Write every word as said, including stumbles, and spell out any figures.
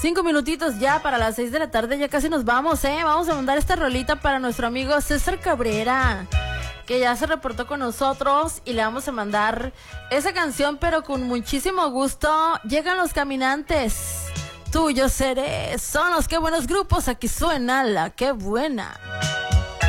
Cinco minutitos ya para las seis de la tarde, ya casi nos vamos, ¿eh? Vamos a mandar esta rolita para nuestro amigo César Cabrera, que ya se reportó con nosotros, y le vamos a mandar esa canción, pero con muchísimo gusto. Llegan los caminantes, tuyo seré, son los qué buenos grupos, aquí suena la qué buena.